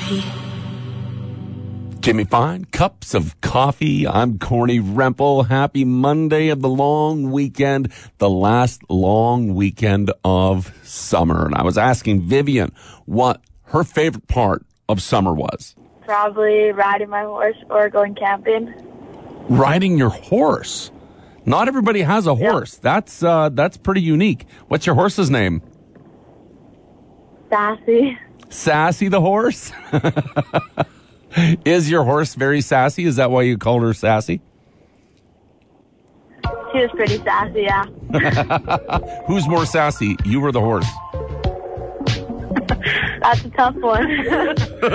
coffee. Jimmy Fine, Cups of Coffee. I'm Corny Rempel. Happy Monday of the long weekend, the last long weekend of summer. And I was asking Vivian what her favorite part of summer was. Probably riding my horse or going camping. Riding your horse. Not everybody has a horse. Yep. That's pretty unique. What's your horse's name? Sassy. Sassy the horse? Is your horse very sassy? Is that why you called her Sassy? She was pretty sassy, yeah. Who's more sassy, you or the horse? That's a tough one.